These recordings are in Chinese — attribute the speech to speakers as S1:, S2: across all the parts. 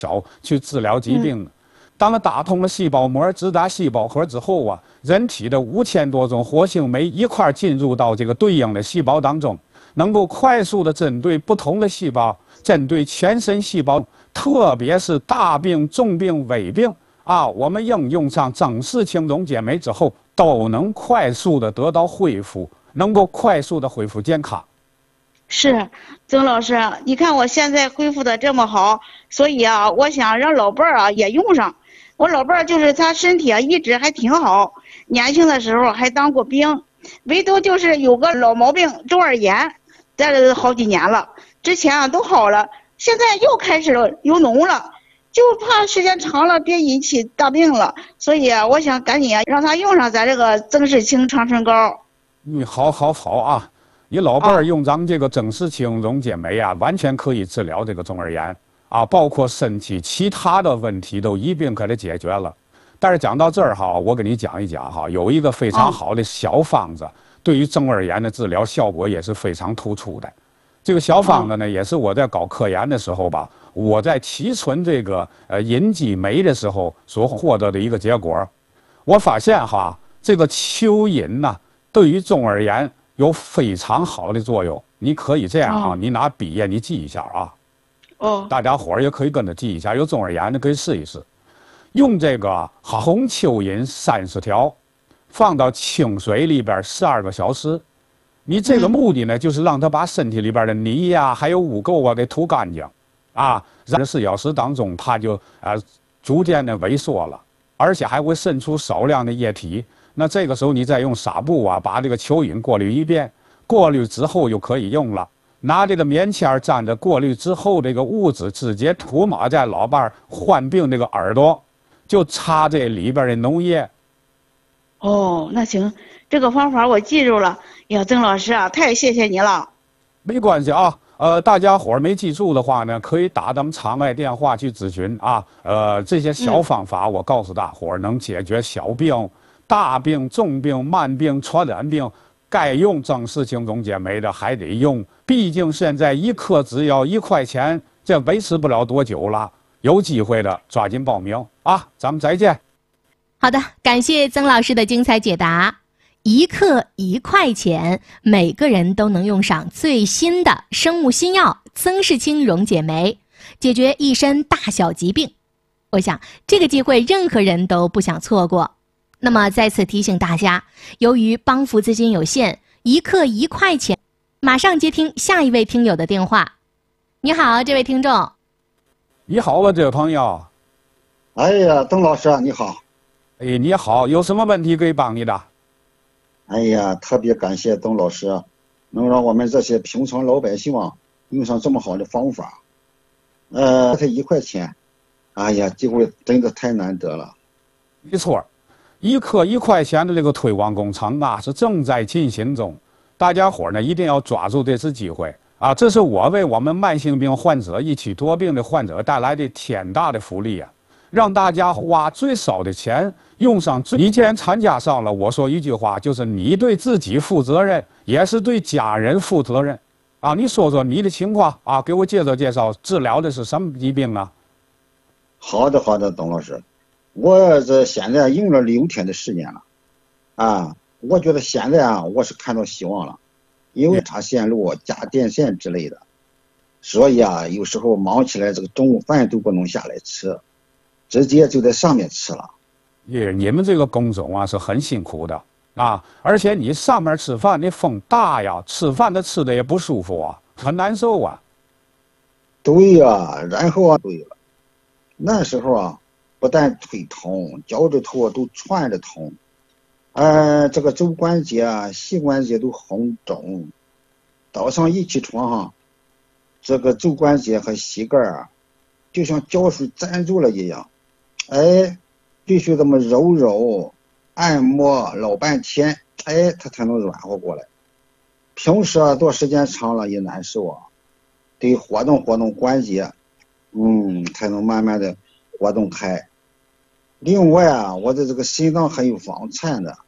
S1: 手去治疗疾病的。当它打通了细胞膜，直达细胞核之后啊，人体的5000多种活性酶一块进入到这个对应的细胞当中，能够快速的针对不同的细胞，针对全身细胞，特别是大病、重病、危病啊，我们应用上增氏氢溶解酶之后，都能快速的得到恢复，能够快速的恢复健康。
S2: 是，曾老师，你看我现在恢复的这么好，所以啊，我想让老伴儿啊也用上。我老伴儿就是他身体啊一直还挺好，年轻的时候还当过兵，唯独就是有个老毛病中耳炎，在了好几年了，之前啊都好了，现在又开始了有脓了，就怕时间长了别引起大病了，所以啊，我想赶紧啊让他用上咱这个增氏氢长春膏。
S1: 好啊！你老伴儿用咱这个增氏氢溶解酶啊，完全可以治疗这个中耳炎啊，包括身体其他的问题都一并给它解决了。但是讲到这儿哈，我给你讲一讲哈，有一个非常好的小方子，对于中耳炎的治疗效果也是非常突出的。这个小方子呢，也是我在搞科研的时候吧，我在提纯这个银基酶的时候所获得的一个结果。我发现哈，这个蚯蚓呐，对于中耳炎有非常好的作用。你可以这样啊，你拿笔呀，你记一下啊。大家伙儿也可以跟着记一下，有中耳炎的可以试一试。用这个红蚯蚓30条，放到清水里边12个小时。你这个目的呢，就是让它把身体里边的泥呀，还有污垢啊给吐干净，啊，24小时当中它就逐渐的萎缩了，而且还会渗出少量的液体。那这个时候你再用纱布啊，把这个蚯蚓过滤一遍，过滤之后就可以用了。拿这个棉签沾着过滤之后这个物质，直接涂抹在老伴儿患病这个耳朵，就擦这里边的脓液。
S2: 那行，这个方法我记住了。呀，曾老师啊，太谢谢你了。
S1: 没关系啊，大家伙儿没记住的话呢，可以打咱们场外电话去咨询啊。这些小方法我告诉大伙儿，能解决小病、大病、重病、慢病、传染病。该用增氏氢溶解酶的还得用，毕竟现在1克只要1块钱，这维持不了多久了。有机会的抓紧报名啊！咱们再见。
S3: 好的，感谢曾老师的精彩解答。1克1块钱，每个人都能用上最新的生物新药增氏氢溶解酶，解决一身大小疾病。我想这个机会任何人都不想错过。那么再次提醒大家，由于帮扶资金有限，1克1块钱，马上接听下一位听友的电话。你好，这位听众。
S1: 你好啊，这位朋友。
S4: 哎呀，邓老师你好。
S1: 哎，你好，有什么问题可以帮你的？
S4: 哎呀，特别感谢邓老师，能让我们这些平常老百姓用上这么好的方法。才1块钱，哎呀，机会真的太难得了。
S1: 没错，1克1块钱的这个推广工程啊，是正在进行中。大家伙呢一定要抓住这次机会啊！这是我为我们慢性病患者、一起多病的患者带来的天大的福利啊！让大家花最少的钱，用上最……你既然参加上了，我说一句话，就是你对自己负责任，也是对家人负责任啊！你说说你的情况啊，给我介绍介绍，治疗的是什么疾病啊？
S4: 好的，邓老师。我这现在用了6天的时间了，啊，我觉得现在我是看到希望了，因为插线路、加电线之类的，所以有时候忙起来，这个中午饭都不能下来吃，直接就在上面吃了。
S1: 你们这个工种是很辛苦的啊，而且你上面吃饭那风大呀，吃饭吃的也不舒服啊，很难受啊。
S4: 对呀，然后对了，那时候不但腿疼，脚趾头都串着疼，这个肘关节膝关节都红肿，早上一起床这个肘关节和膝盖就像胶水粘住了一样，必须这么揉按摩老半天，它才能软和过来。平时做时间长了也难受得活动关节，才能慢慢的活动开。另外我的这个心脏还有房颤的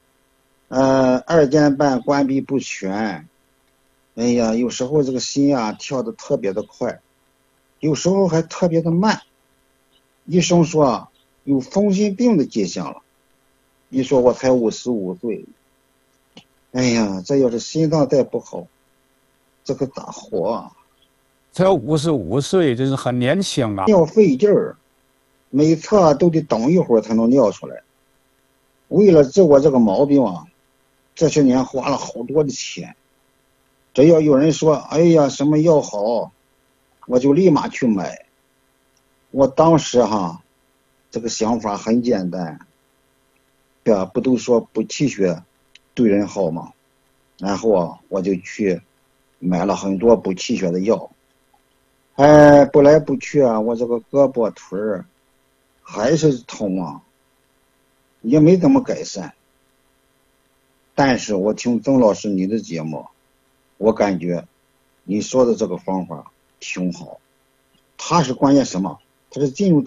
S4: ，2间半关闭不全，哎呀，有时候这个心跳得特别的快，有时候还特别的慢， 医生说有风湿病的迹象了。你说我才55岁，哎呀，这要是心脏再不好，这可咋活啊？
S1: 才55岁，这是很年轻啊。
S4: 尿费劲儿，每次都得等一会儿才能尿出来。为了治我这个毛病啊，这些年花了好多的钱。只要有人说哎呀什么药好，我就立马去买。我当时这个想法很简单，对吧？不都说不气血对人好吗？然后我就去买了很多补气血的药。不来不去我这个胳膊腿儿还是痛也没怎么改善。但是我听曾老师你的节目，我感觉你说的这个方法挺好。它是关键什么？它是进入